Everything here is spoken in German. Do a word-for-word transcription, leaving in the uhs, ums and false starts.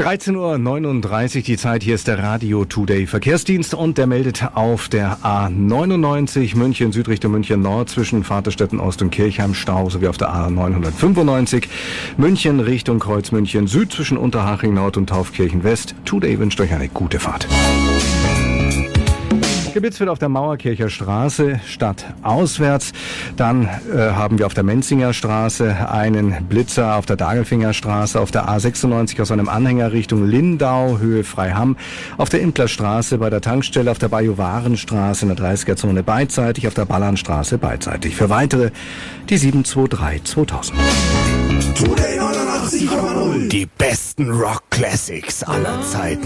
dreizehn Uhr neununddreißig die Zeit, hier ist der Radio Today Verkehrsdienst und der meldet auf der A neunundneunzig München Süd Richtung München Nord zwischen Vaterstetten Ost und Kirchheim Stau sowie auf der A neunhundertfünfundneunzig München Richtung Kreuz München Süd zwischen Unterhaching Nord und Taufkirchen West. Today wünscht euch eine gute Fahrt. Gebitzt wird auf der Mauerkircher Straße stadtauswärts. Dann äh, haben wir auf der Menzinger Straße einen Blitzer, auf der Dagelfinger Straße, auf der A sechsundneunzig aus einem Anhänger Richtung Lindau, Höhe Freiham, auf der Impler Straße bei der Tankstelle, auf der Bajuwarenstraße in der dreißiger-Zone beidseitig, auf der Ballernstraße beidseitig. Für weitere die sieben zwei drei zweitausend. Today neunundachtzig Komma null. Die besten Rock-Classics aller Zeiten.